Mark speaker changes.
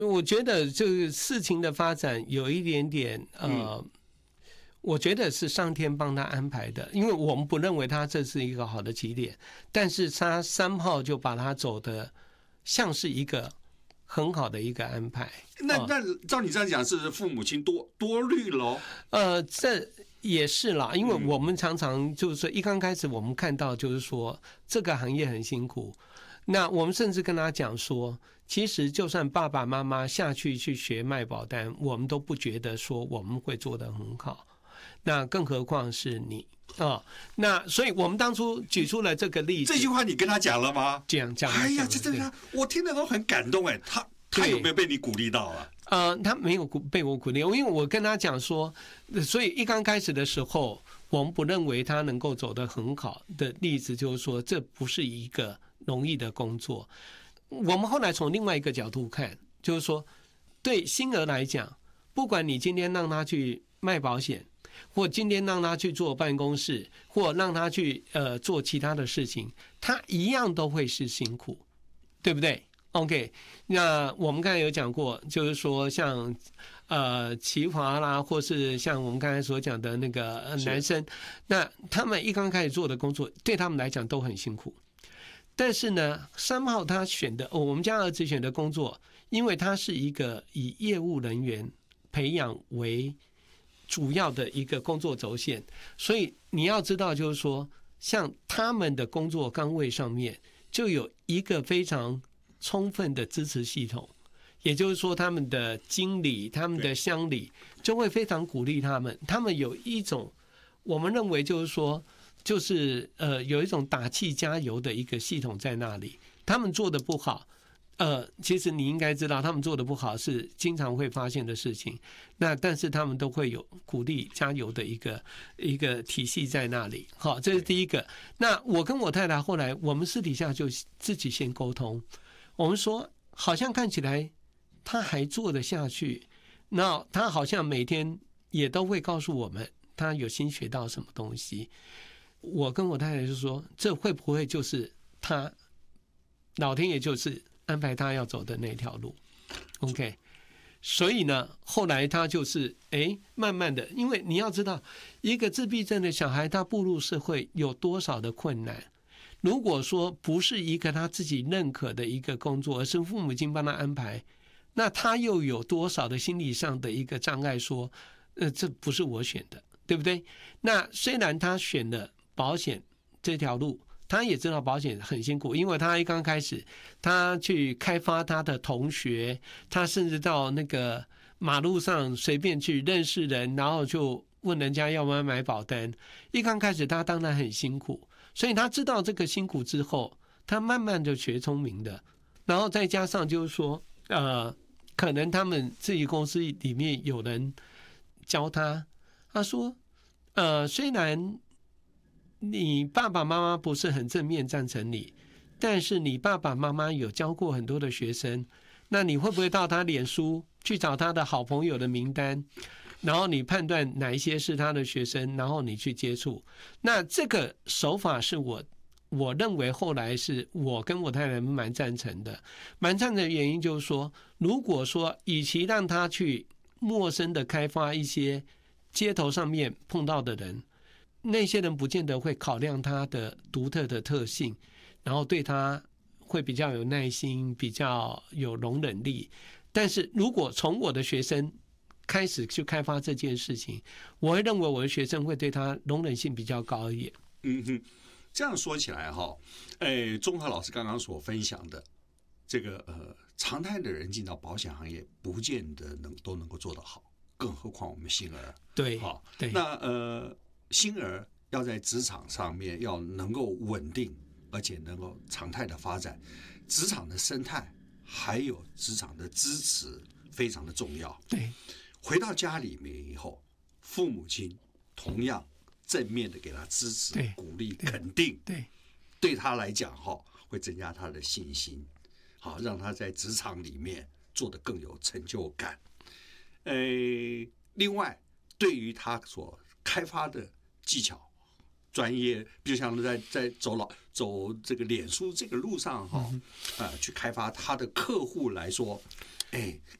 Speaker 1: 我觉得这个事情的发展有一点点我觉得是上天帮他安排的，因为我们不认为他这是一个好的起点，但是他3号就把他走的像是一个很好的一个安排。
Speaker 2: 那照你这样讲，是父母亲多虑喽？
Speaker 1: 这也是啦，因为我们常常就是说，一刚开始我们看到就是说这个行业很辛苦，那我们甚至跟他讲说，其实就算爸爸妈妈下去学卖保单，我们都不觉得说我们会做得很好。那更何况是你那所以我们当初举出了这个例子。
Speaker 2: 这句话你跟他讲了吗？
Speaker 1: 讲。
Speaker 2: 哎呀，这我听得都很感动哎。他有没有被你鼓励到啊？
Speaker 1: 他没有被我鼓励，因为我跟他讲说，所以一刚开始的时候，我们不认为他能够走得很好的例子，就是说这不是一个容易的工作。我们后来从另外一个角度看，就是说对新儿来讲，不管你今天让他去卖保险，或今天让他去做办公室，或让他去做其他的事情，他一样都会是辛苦，对不对？OK， 那我们刚才有讲过，就是说像奇华啦，或是像我们刚才所讲的那个男生，那他们一刚开始做的工作，对他们来讲都很辛苦。但是呢，3号他选的我们家儿子选的工作，因为他是一个以业务人员培养为主要的一个工作轴线，所以你要知道，就是说，像他们的工作岗位上面就有一个非常充分的支持系统，也就是说，他们的经理、他们的乡里就会非常鼓励他们。他们有一种我们认为就是说，就是有一种打气加油的一个系统在那里。他们做的不好。其实你应该知道，他们做的不好是经常会发现的事情。那但是他们都会有鼓励加油的一个体系在那里。好，这是第一个。那我跟我太太后来，我们私底下就自己先沟通。我们说，好像看起来他还做得下去。那他好像每天也都会告诉我们，他有新学到什么东西。我跟我太太就说，这会不会就是他老天爷就是安排他要走的那条路 ，OK， 所以呢，后来他就是慢慢的，因为你要知道，一个自闭症的小孩，他步入社会有多少的困难。如果说不是一个他自己认可的一个工作，而是父母亲帮他安排，那他又有多少的心理上的一个障碍说，这不是我选的，对不对？那虽然他选了保险这条路，他也知道保险很辛苦，因为他一刚开始，他去开发他的同学，他甚至到那个马路上随便去认识人，然后就问人家要不要买保单。一刚开始他当然很辛苦，所以他知道这个辛苦之后，他慢慢就学聪明的。然后再加上就是说，可能他们自己公司里面有人教他，他说，虽然你爸爸妈妈不是很正面赞成你，但是你爸爸妈妈有教过很多的学生，那你会不会到他脸书去找他的好朋友的名单，然后你判断哪一些是他的学生，然后你去接触。那这个手法是我认为后来是我跟我太太蛮赞成的。蛮赞成的原因就是说，如果说与其让他去陌生的开发一些街头上面碰到的人，那些人不见得会考量他的独特的特性，然后对他会比较有耐心，比较有容忍力。但是如果从我的学生开始去开发这件事情，我会认为我的学生会对他容忍性比较高一点。
Speaker 2: 这样说起来哈，钟和老师刚刚所分享的这个常态的人进到保险行业，不见得都能够做得好，更何况我们新儿。
Speaker 1: 对，
Speaker 2: 好，
Speaker 1: 对，
Speaker 2: 那新儿要在职场上面要能够稳定，而且能够常态的发展，职场的生态还有职场的支持非常的重要。
Speaker 1: 对，
Speaker 2: 回到家里面以后，父母亲同样正面的给他支持、鼓励、肯定，对他来讲会增加他的信心，好让他在职场里面做得更有成就感。另外，对于他所开发的技巧、专业，比如像在走这个脸书这个路上去开发他的客户来说， 哎，